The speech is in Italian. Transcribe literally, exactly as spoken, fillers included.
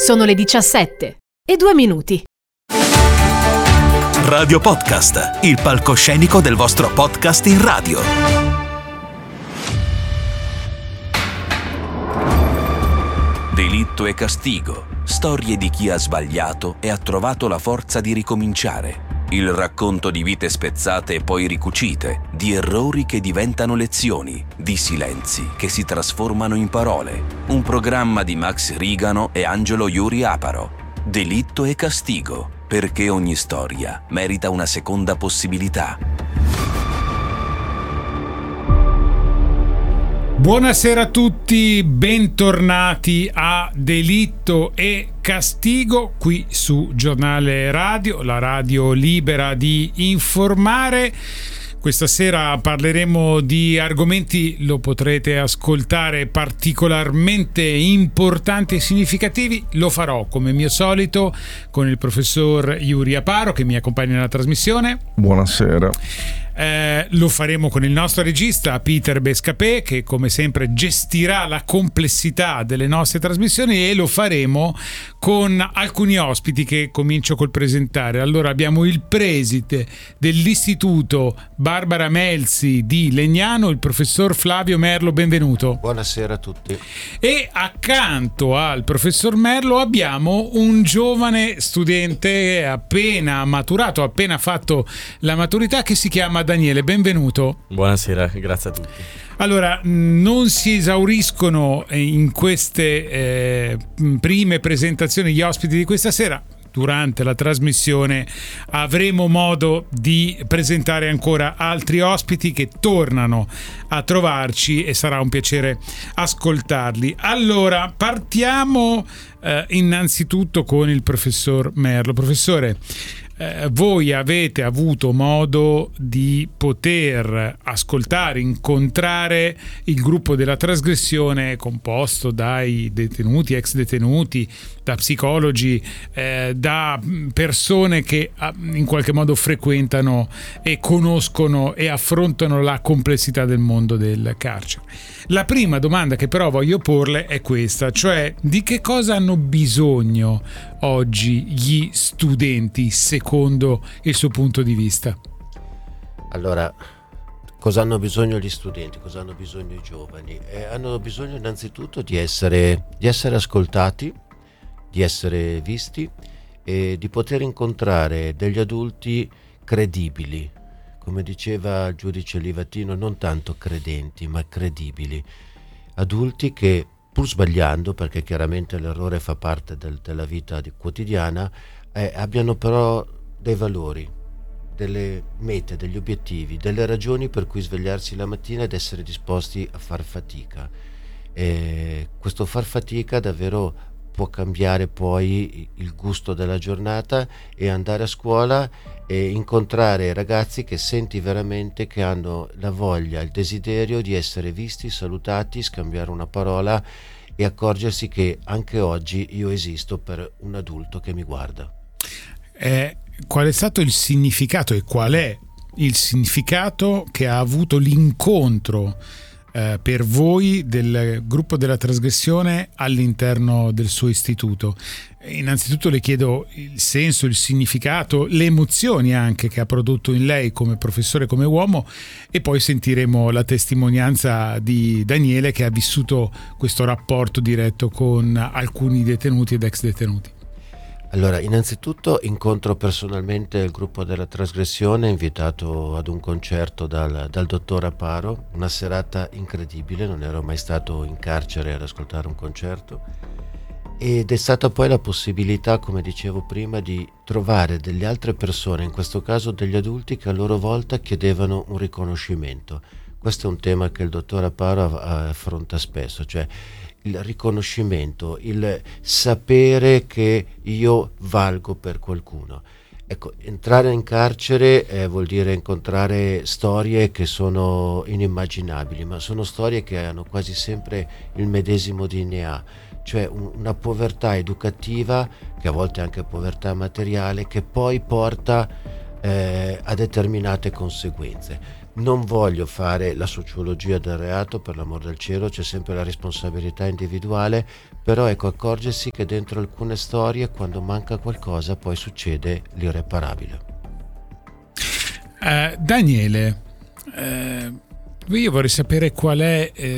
Sono le diciassette e due minuti. Radio Podcast, il palcoscenico del vostro podcast in radio. Delitto e castigo, storie di chi ha sbagliato e ha trovato la forza di ricominciare. Il racconto di vite spezzate e poi ricucite, di errori che diventano lezioni, di silenzi che si trasformano in parole. Un programma di Max Rigano e Angelo Iuri Aparo. Delitto e castigo, perché ogni storia merita una seconda possibilità. Buonasera a tutti, bentornati a Delitto e Castigo qui su Giornale Radio, la radio libera di informare. Questa sera parleremo di argomenti, lo potrete ascoltare, particolarmente importanti e significativi. Lo farò come mio solito con il professor Iuri Aparo che mi accompagna nella trasmissione. Buonasera. Eh, lo faremo con il nostro regista Peter Bescapè, che come sempre gestirà la complessità delle nostre trasmissioni, e lo faremo con alcuni ospiti che comincio col presentare. Allora abbiamo il preside dell'istituto Barbara Melzi di Legnano, il professor Flavio Merlo, benvenuto. Buonasera a tutti. E accanto al professor Merlo abbiamo un giovane studente appena maturato, appena fatto la maturità, che si chiama Daniele, benvenuto. Buonasera, grazie a tutti. Allora, non si esauriscono in queste eh, prime presentazioni gli ospiti di questa sera. Durante la trasmissione avremo modo di presentare ancora altri ospiti che tornano a trovarci e sarà un piacere ascoltarli. Allora, partiamo eh, innanzitutto con il professor Merlo. Professore, Eh, voi avete avuto modo di poter ascoltare, incontrare il gruppo della trasgressione composto dai detenuti, ex detenuti, da psicologi, eh, da persone che in qualche modo frequentano e conoscono e affrontano la complessità del mondo del carcere. La prima domanda che però voglio porle è questa, cioè di che cosa hanno bisogno oggi gli studenti secondo il suo punto di vista? Allora, cosa hanno bisogno gli studenti, cosa hanno bisogno i giovani? Eh, hanno bisogno innanzitutto di essere, di essere ascoltati, di essere visti e di poter incontrare degli adulti credibili. Come diceva il giudice Livatino, non tanto credenti, ma credibili. Adulti che, pur sbagliando, perché chiaramente l'errore fa parte del, della vita di, quotidiana, eh, abbiano però dei valori, delle mete, degli obiettivi, delle ragioni per cui svegliarsi la mattina ed essere disposti a far fatica. E questo far fatica davvero può cambiare poi il gusto della giornata e andare a scuola e incontrare ragazzi che senti veramente che hanno la voglia, il desiderio di essere visti, salutati, scambiare una parola e accorgersi che anche oggi io esisto per un adulto che mi guarda. Eh, qual è stato il significato e qual è il significato che ha avuto l'incontro Eh, per voi del gruppo della trasgressione all'interno del suo istituto? Innanzitutto le chiedo il senso, il significato, le emozioni anche che ha prodotto in lei come professore, come uomo, e poi sentiremo la testimonianza di Daniele che ha vissuto questo rapporto diretto con alcuni detenuti ed ex detenuti. Allora, innanzitutto incontro personalmente il gruppo della trasgressione, invitato ad un concerto dal, dal dottor Aparo, una serata incredibile, non ero mai stato in carcere ad ascoltare un concerto, ed è stata poi la possibilità, come dicevo prima, di trovare delle altre persone, in questo caso degli adulti, che a loro volta chiedevano un riconoscimento. Questo è un tema che il dottor Aparo affronta spesso, cioè il riconoscimento, il sapere che io valgo per qualcuno. Ecco, entrare in carcere eh, vuol dire incontrare storie che sono inimmaginabili, ma sono storie che hanno quasi sempre il medesimo D N A, cioè un, una povertà educativa, che a volte è anche povertà materiale, che poi porta eh, a determinate conseguenze. Non voglio fare la sociologia del reato, per l'amor del cielo, c'è sempre la responsabilità individuale, però ecco, accorgersi che dentro alcune storie, quando manca qualcosa, poi succede l'irreparabile. Uh, Daniele, uh, io vorrei sapere qual è... Eh...